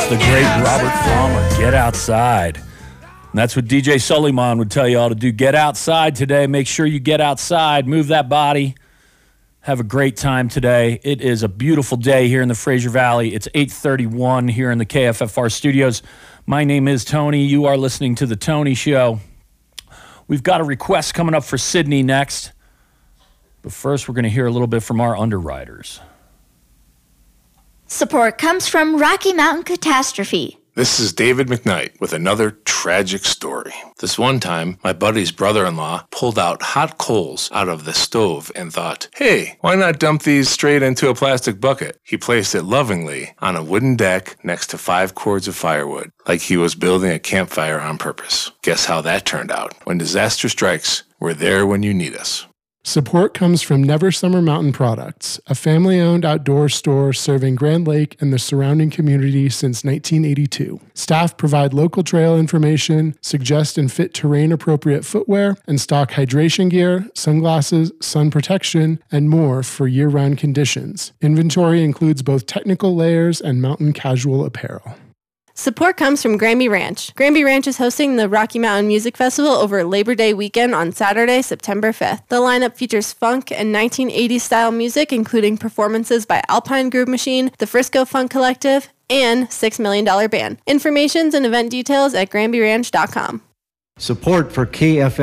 the great Robert Frommer, Get Outside. And that's what DJ Suleiman would tell you all to do. Get outside today. Make sure you get outside. Move that body. Have a great time today. It is a beautiful day here in the Fraser Valley. It's 8:31 here in the KFFR studios. My name is Tony. You are listening to The Tony Show. We've got a request coming up for Sydney next. But first, we're going to hear a little bit from our underwriters. Support comes from Rocky Mountain Catastrophe. This is David McKnight with another tragic story. This one time, my buddy's brother-in-law pulled out hot coals out of the stove and thought, hey, why not dump these straight into a plastic bucket? He placed it lovingly on a wooden deck next to 5 cords of firewood, like he was building a campfire on purpose. Guess how that turned out? When disaster strikes, we're there when you need us. Support comes from Never Summer Mountain Products, a family-owned outdoor store serving Grand Lake and the surrounding community since 1982. Staff provide local trail information, suggest and fit terrain-appropriate footwear, and stock hydration gear, sunglasses, sun protection, and more for year-round conditions. Inventory includes both technical layers and mountain casual apparel. Support comes from Granby Ranch. Granby Ranch is hosting the Rocky Mountain Music Festival over Labor Day weekend on Saturday, September 5th. The lineup features funk and 1980s style music, including performances by Alpine Groove Machine, the Frisco Funk Collective, and $6 Million Band. Information and event details at GranbyRanch.com. Support for KFF